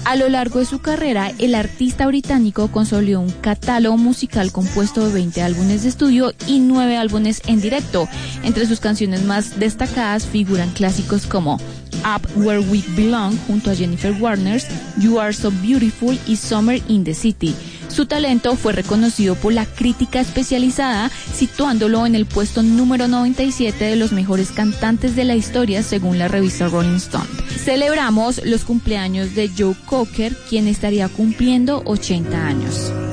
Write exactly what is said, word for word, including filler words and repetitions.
A lo largo de su carrera, el artista británico consolidó un catálogo musical compuesto de veinte álbumes de estudio y nueve álbumes en directo. Entre sus canciones más destacadas figuran clásicos como Up Where We Belong junto a Jennifer Warnes, You Are So Beautiful y Summer in the City. Su talento fue reconocido por la crítica especializada, situándolo en el puesto número noventa y siete de los mejores cantantes de la historia según la revista Rolling Stone. Celebramos los cumpleaños de Joe Cocker, quien estaría cumpliendo ochenta años.